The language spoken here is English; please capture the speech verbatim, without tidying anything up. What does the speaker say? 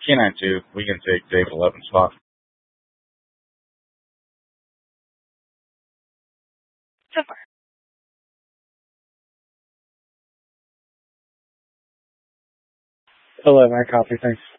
Canine two, we can take David eleven spot. Super. eleven, I copy, thanks.